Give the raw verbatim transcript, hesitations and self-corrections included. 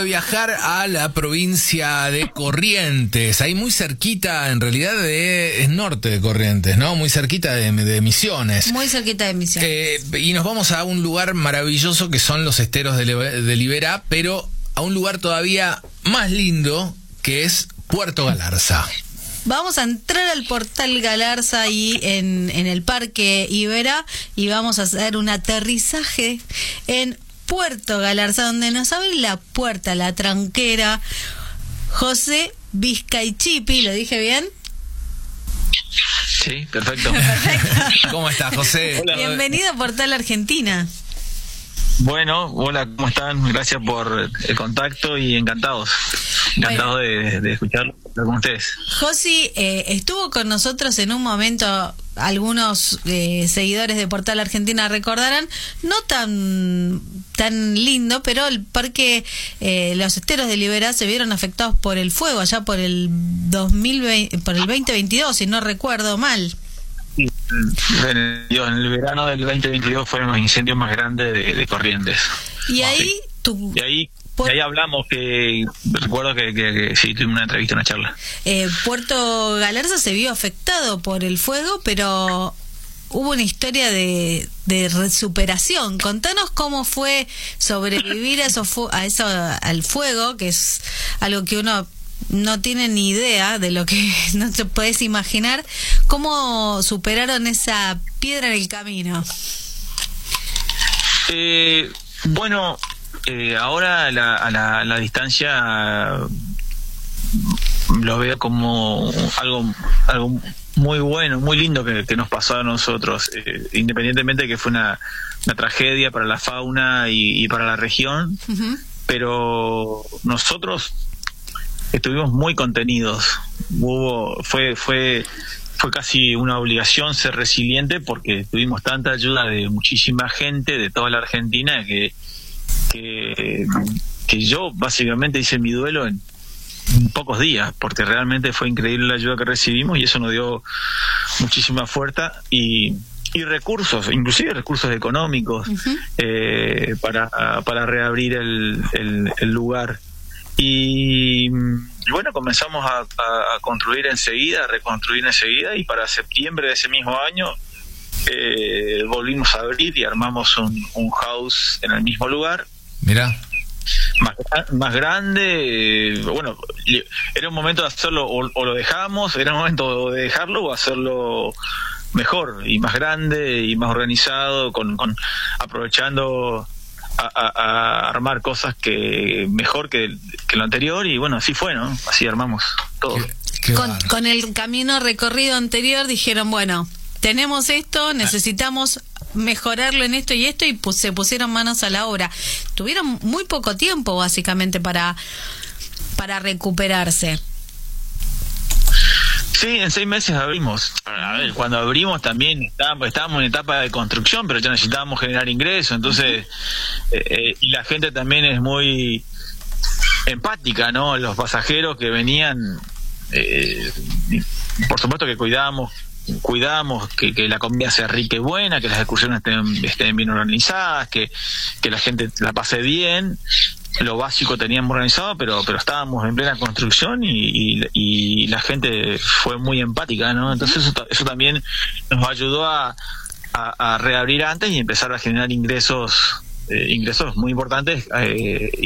de viajar a la provincia de Corrientes, ahí muy cerquita, en realidad de, es norte de Corrientes, ¿no? Muy cerquita de, de Misiones. Muy cerquita de Misiones. Eh, y nos vamos a un lugar maravilloso que son los esteros de, de Liberá, pero a un lugar todavía más lindo que es Puerto Galarza. Vamos a entrar al portal Galarza ahí en, en el Parque Iberá y vamos a hacer un aterrizaje en Puerto Galarza, donde nos abre la puerta, la tranquera, José Vizcaichipi. ¿Lo dije bien? Sí, perfecto. Perfecto. ¿Cómo estás, José? Hola. Bienvenido a Portal Argentina. Bueno, hola, ¿cómo están? Gracias por el contacto y encantados. Encantados bueno. de, de escucharlo con ustedes. Josi eh, estuvo con nosotros en un momento, algunos eh, seguidores de Portal Argentina recordarán, no tan tan lindo, pero el parque, eh, los esteros de Liberá se vieron afectados por el fuego allá por el dos mil veinte, por el veinte veintidós, si no recuerdo mal. Sí, en el, en el verano del veinte veintidós fueron los incendios más grandes de, de Corrientes. Y ahí sí. tu... Y ahí Por... ahí hablamos que recuerdo que, que, que sí tuvimos una entrevista, una charla. Eh, Puerto Galarza se vio afectado por el fuego, pero hubo una historia de, de superación. Contanos cómo fue sobrevivir a eso, a eso, al fuego, que es algo que uno no tiene ni idea de lo que no te puedes imaginar. ¿Cómo superaron esa piedra en el camino? Eh, bueno. Eh, ahora a la, a la, a la distancia lo veo como algo algo muy bueno, muy lindo que, que nos pasó a nosotros, eh, independientemente de que fue una, una tragedia para la fauna y, y para la región, uh-huh. Pero nosotros estuvimos muy contenidos. Hubo fue fue fue casi una obligación ser resiliente porque tuvimos tanta ayuda de muchísima gente de toda la Argentina que Que, que yo básicamente hice mi duelo en, en pocos días, porque realmente fue increíble la ayuda que recibimos y eso nos dio muchísima fuerza y, y recursos, inclusive recursos económicos, uh-huh. eh, para, para reabrir el, el, el lugar. Y, y bueno, comenzamos a, a, a construir enseguida, a reconstruir enseguida, y para septiembre de ese mismo año eh, volvimos a abrir y armamos un, un house en el mismo lugar. Mirá. Más, más grande, eh, bueno, era un momento de hacerlo, o, o lo dejamos, era un momento de dejarlo o hacerlo mejor y más grande y más organizado, con, con aprovechando a, a, a armar cosas que mejor que, que lo anterior, y bueno, así fue, ¿no? Así armamos todo. Qué, qué con, con el camino recorrido anterior dijeron, bueno, tenemos esto, necesitamos mejorarlo en esto y esto, y pues se pusieron manos a la obra. Tuvieron muy poco tiempo básicamente para para recuperarse. Sí, en seis meses abrimos. A ver, cuando abrimos también estábamos, estábamos en etapa de construcción, pero ya necesitábamos generar ingresos, entonces uh-huh. eh, eh, y la gente también es muy empática, ¿no? Los pasajeros que venían, eh, por supuesto que cuidábamos cuidamos que, que la comida sea rica y buena, que las excursiones estén, estén bien organizadas, que, que la gente la pase bien. Lo básico teníamos organizado, pero pero estábamos en plena construcción y, y, y la gente fue muy empática, ¿no? Entonces eso, eso también nos ayudó a, a, a reabrir antes y empezar a generar ingresos, eh, ingresos muy importantes, eh,